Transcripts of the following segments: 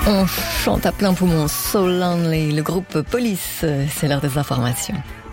On chante à plein poumon So Lonely, le groupe Police, c'est l'heure des informations.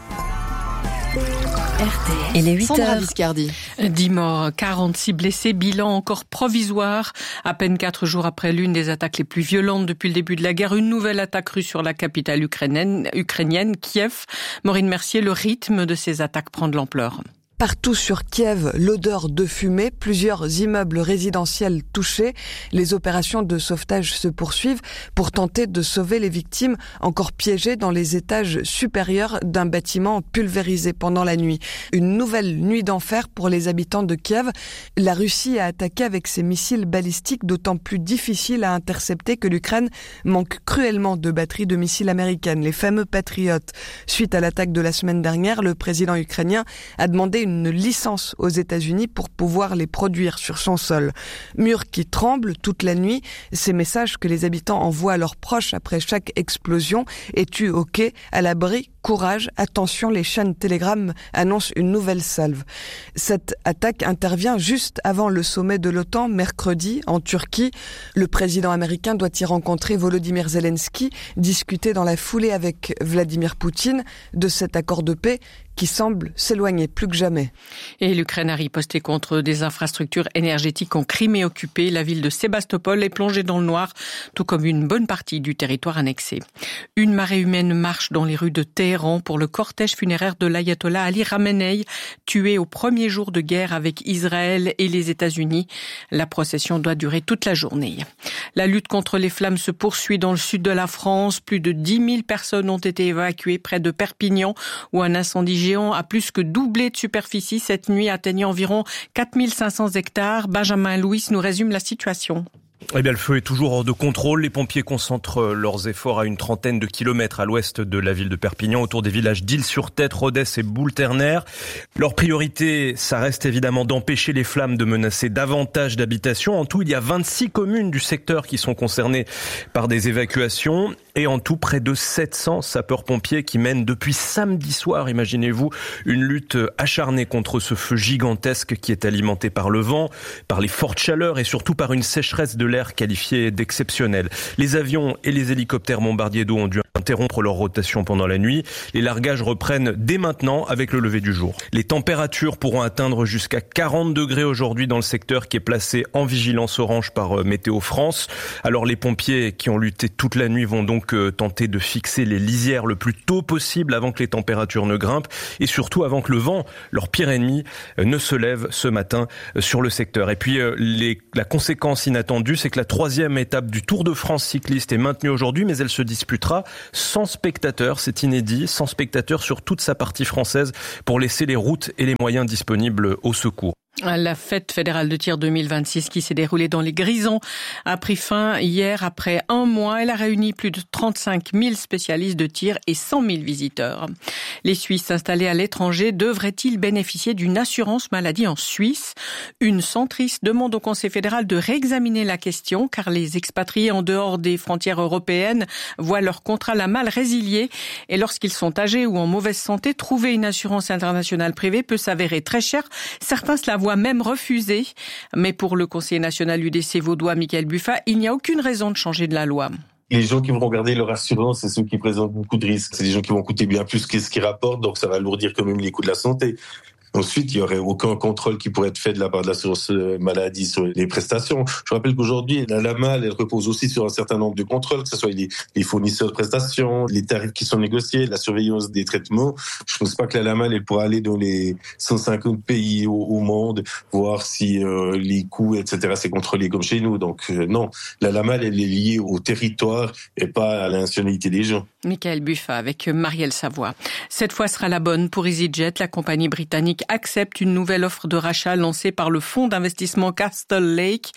RTL. Il est 8h. Sandra Viscardi. 10 morts, 46 blessés, bilan encore provisoire. À peine 4 jours après l'une des attaques les plus violentes depuis le début de la guerre, une nouvelle attaque russe sur la capitale ukrainienne, Kiev. Maureen Mercier, le rythme de ces attaques prend de l'ampleur. Partout sur Kiev, l'odeur de fumée, plusieurs immeubles résidentiels touchés. Les opérations de sauvetage se poursuivent pour tenter de sauver les victimes encore piégées dans les étages supérieurs d'un bâtiment pulvérisé pendant la nuit. Une nouvelle nuit d'enfer pour les habitants de Kiev. La Russie a attaqué avec ses missiles balistiques d'autant plus difficiles à intercepter que l'Ukraine manque cruellement de batteries de missiles américaines, les fameux Patriot. Suite à l'attaque de la semaine dernière, le président ukrainien a demandé une licence aux États-Unis pour pouvoir les produire sur son sol. Mur qui tremble toute la nuit, ces messages que les habitants envoient à leurs proches après chaque explosion. Es-tu OK? À l'abri? Courage, attention, les chaînes Telegram annoncent une nouvelle salve. Cette attaque intervient juste avant le sommet de l'OTAN, mercredi, en Turquie. Le président américain doit y rencontrer Volodymyr Zelensky, discuter dans la foulée avec Vladimir Poutine de cet accord de paix qui semble s'éloigner plus que jamais. Et l'Ukraine a riposté contre des infrastructures énergétiques en Crimée occupée. La ville de Sébastopol est plongée dans le noir, tout comme une bonne partie du territoire annexé. Une marée humaine marche dans les rues de Téhéran pour le cortège funéraire de l'ayatollah Ali Khamenei, tué au premier jour de guerre avec Israël et les États-Unis. La procession doit durer toute la journée. La lutte contre les flammes se poursuit dans le sud de la France. Plus de 10 000 personnes ont été évacuées près de Perpignan, où un incendie géant a plus que doublé de superficie cette nuit, atteignant environ 4500 hectares. Benjamin Louis nous résume la situation. Eh bien, le feu est toujours hors de contrôle. Les pompiers concentrent leurs efforts à une trentaine de kilomètres à l'ouest de la ville de Perpignan, autour des villages d'Isle-sur-Tête, Rodez et Boule-Ternaire. Leur priorité, ça reste évidemment d'empêcher les flammes de menacer davantage d'habitations. En tout, il y a 26 communes du secteur qui sont concernées par des évacuations. Et en tout, près de 700 sapeurs-pompiers qui mènent depuis samedi soir, imaginez-vous, une lutte acharnée contre ce feu gigantesque qui est alimenté par le vent, par les fortes chaleurs et surtout par une sécheresse de l'air qualifiée d'exceptionnelle. Les avions et les hélicoptères bombardiers d'eau ont dû interrompre leur rotation pendant la nuit. Les largages reprennent dès maintenant avec le lever du jour. Les températures pourront atteindre jusqu'à 40 degrés aujourd'hui dans le secteur qui est placé en vigilance orange par Météo France. Alors les pompiers qui ont lutté toute la nuit vont donc tenter de fixer les lisières le plus tôt possible avant que les températures ne grimpent et surtout avant que le vent, leur pire ennemi, ne se lève ce matin sur le secteur. Et puis la conséquence inattendue, c'est que la 3e étape du Tour de France cycliste est maintenue aujourd'hui, mais elle se disputera sans spectateurs, c'est inédit, sans spectateurs sur toute sa partie française pour laisser les routes et les moyens disponibles au secours. La fête fédérale de tir 2026 qui s'est déroulée dans les Grisons a pris fin hier après un mois. Elle a réuni plus de 35 000 spécialistes de tir et 100 000 visiteurs. Les Suisses installés à l'étranger devraient-ils bénéficier d'une assurance maladie en Suisse? Une centriste demande au Conseil fédéral de réexaminer la question car les expatriés en dehors des frontières européennes voient leur contrat à la mal résilié et lorsqu'ils sont âgés ou en mauvaise santé, trouver une assurance internationale privée peut s'avérer très cher. Certains se la voient même refusé. Mais pour le conseiller national UDC vaudois, Michael Buffa, il n'y a aucune raison de changer de la loi. Les gens qui vont regarder leur assurance, c'est ceux qui présentent beaucoup de risques. C'est des gens qui vont coûter bien plus que ce qu'ils rapportent, donc ça va alourdir quand même les coûts de la santé. Ensuite, il n'y aurait aucun contrôle qui pourrait être fait de la part de l'assurance maladie sur les prestations. Je rappelle qu'aujourd'hui, la LAMAL, elle repose aussi sur un certain nombre de contrôles, que ce soit les fournisseurs de prestations, les tarifs qui sont négociés, la surveillance des traitements. Je ne pense pas que la LAMAL, elle pourra aller dans les 150 pays au monde, voir si les coûts, etc., c'est contrôlé comme chez nous. Donc non, la LAMAL, elle est liée au territoire et pas à la nationalité des gens. Michael Buffa avec Marielle Savoie. Cette fois sera la bonne pour EasyJet. La compagnie britannique accepte une nouvelle offre de rachat lancée par le fonds d'investissement Castle Lake.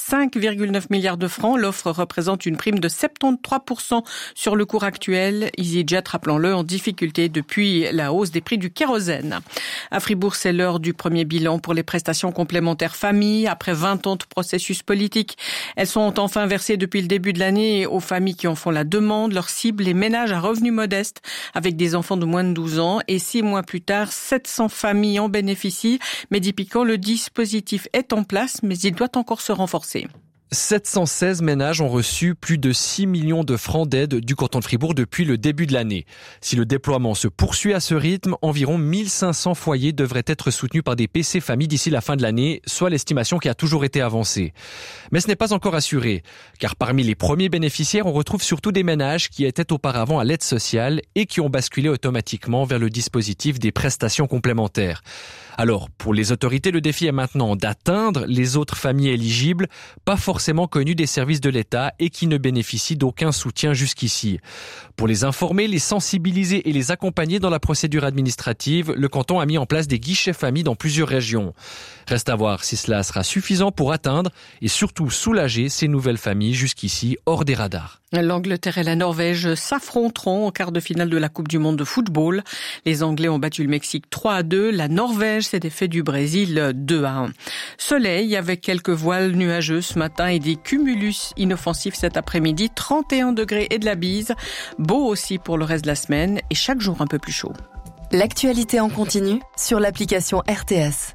5,9 milliards de francs. L'offre représente une prime de 73% sur le cours actuel. EasyJet, rappelons-le, en difficulté depuis la hausse des prix du kérosène. À Fribourg, c'est l'heure du premier bilan pour les prestations complémentaires famille. Après 20 ans de processus politique, elles sont enfin versées depuis le début de l'année aux familles qui en font la demande. Leur cible, les ménages à revenus modestes avec des enfants de moins de 12 ans. Et 6 mois plus tard, 700 familles en bénéficient. Mehdi Piquant, le dispositif est en place, mais il doit encore se renforcer. 716 ménages ont reçu plus de 6 millions de francs d'aide du canton de Fribourg depuis le début de l'année. Si le déploiement se poursuit à ce rythme, environ 1500 foyers devraient être soutenus par des PC familles d'ici la fin de l'année, soit l'estimation qui a toujours été avancée. Mais ce n'est pas encore assuré, car parmi les premiers bénéficiaires, on retrouve surtout des ménages qui étaient auparavant à l'aide sociale et qui ont basculé automatiquement vers le dispositif des prestations complémentaires. Alors, pour les autorités, le défi est maintenant d'atteindre les autres familles éligibles, pas forcément connues des services de l'État et qui ne bénéficient d'aucun soutien jusqu'ici. Pour les informer, les sensibiliser et les accompagner dans la procédure administrative, le canton a mis en place des guichets familles dans plusieurs régions. Reste à voir si cela sera suffisant pour atteindre et surtout soulager ces nouvelles familles jusqu'ici hors des radars. L'Angleterre et la Norvège s'affronteront au quart de finale de la Coupe du monde de football. Les Anglais ont battu le Mexique 3-2. La Norvège s'est défait du Brésil 2-1. Soleil avec quelques voiles nuageux ce matin et des cumulus inoffensifs cet après-midi. 31 degrés et de la bise. Beau aussi pour le reste de la semaine et chaque jour un peu plus chaud. L'actualité en continu sur l'application RTS.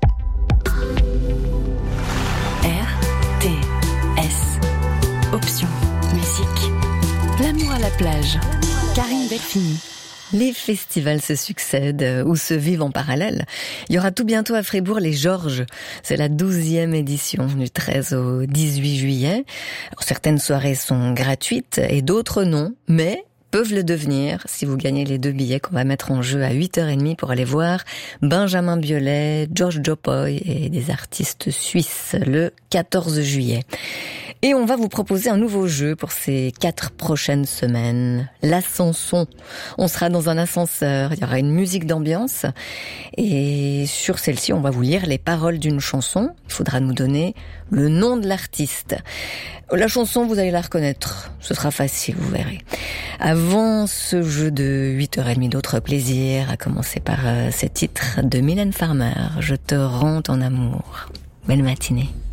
RTS. Option. Musique. L'amour à la plage. Karine Delphini. Les festivals se succèdent ou se vivent en parallèle. Il y aura tout bientôt à Fribourg les Georges. C'est la 12e édition du 13 au 18 juillet. Alors, certaines soirées sont gratuites et d'autres non, mais peuvent le devenir si vous gagnez les 2 billets qu'on va mettre en jeu à 8h30 pour aller voir Benjamin Biolay, George Jopoy et des artistes suisses le 14 juillet. Et on va vous proposer un nouveau jeu pour ces 4 prochaines semaines. L'ascension. On sera dans un ascenseur, il y aura une musique d'ambiance et sur celle-ci, on va vous lire les paroles d'une chanson. Il faudra nous donner le nom de l'artiste. La chanson, vous allez la reconnaître. Ce sera facile, vous verrez. Avant ce jeu de 8h30 d'autres plaisirs, à commencer par ce titre de Mylène Farmer, Je te rends ton amour. Belle matinée.